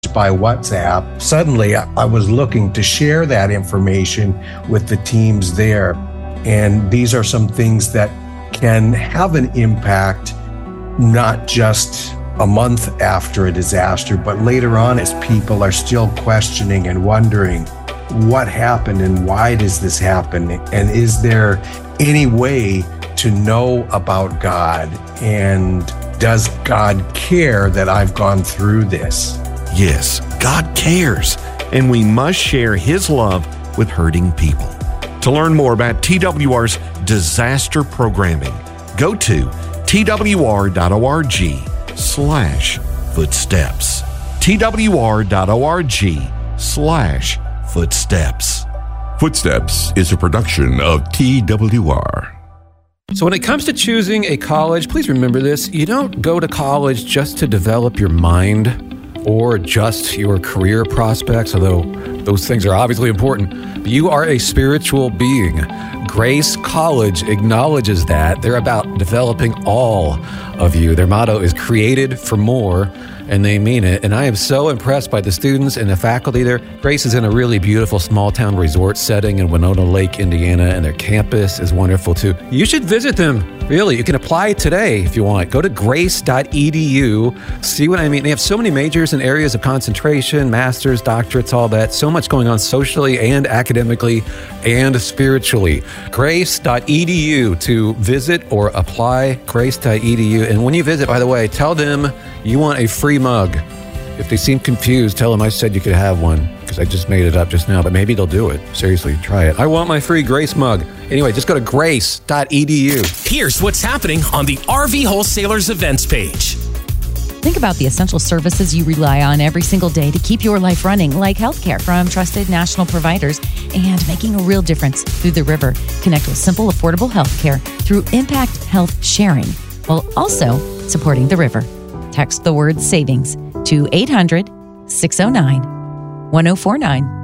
by WhatsApp. Suddenly, I was looking to share that information with the teams there. And these are some things that can have an impact, not just a month after a disaster, but later on as people are still questioning and wondering what happened and why does this happen? And is there any way to know about God? And does God care that I've gone through this? Yes, God cares, and we must share His love with hurting people. To learn more about TWR's disaster programming, go to twr.org/footsteps. twr.org/footsteps. Footsteps is a production of TWR. So when it comes to choosing a college, please remember this. You don't go to college just to develop your mind or just your career prospects, although those things are obviously important. But you are a spiritual being. Grace College acknowledges that. They're about developing all of you. Their motto is created for more, and they mean it. And I am so impressed by the students and the faculty there. Grace is in a really beautiful small-town resort setting in Winona Lake, Indiana, and their campus is wonderful too. You should visit them. Really, you can apply today if you want. Go to grace.edu. See what I mean? They have so many majors and areas of concentration, masters, doctorates, all that. So much going on socially and academically and spiritually. Grace.edu to visit or apply. Grace.edu. And when you visit, by the way, tell them you want a free mug. If they seem confused, tell them I said you could have one, because I just made it up just now, but maybe they'll do it. Seriously, try it. I want my free Grace mug. Anyway, just go to grace.edu. Here's what's happening on the RV Wholesalers events page. Think about the essential services you rely on every single day to keep your life running, like healthcare from trusted national providers and making a real difference through the river. Connect with simple, affordable healthcare through Impact Health Sharing, while also supporting the river. Text the word savings to 800-609-1049.